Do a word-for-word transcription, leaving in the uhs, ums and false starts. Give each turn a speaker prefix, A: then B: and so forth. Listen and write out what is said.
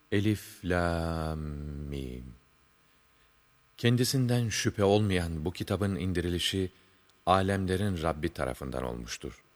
A: Elif, Lam, Mim. Kendisinden şüphe olmayan bu kitabın indirilişi, alemlerin Rabbi tarafından olmuştur.